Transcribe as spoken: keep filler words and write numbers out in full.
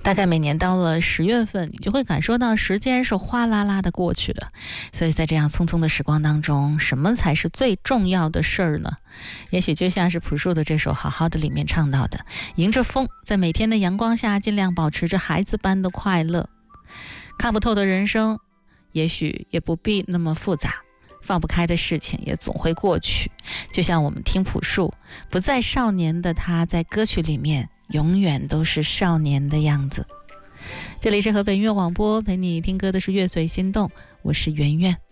大概每年到了十月份，你就会感受到时间是哗啦啦的过去的。所以在这样匆匆的时光当中，什么才是最重要的事儿呢？也许就像是朴树的这首《好好的》里面唱到的，迎着风，在每天的阳光下，尽量保持着孩子般的快乐。看不透的人生，也许也不必那么复杂，放不开的事情也总会过去。就像我们听朴树，不再少年的他，在歌曲里面永远都是少年的样子。这里是河北音乐广播，陪你听歌的是乐随心动，我是圆圆。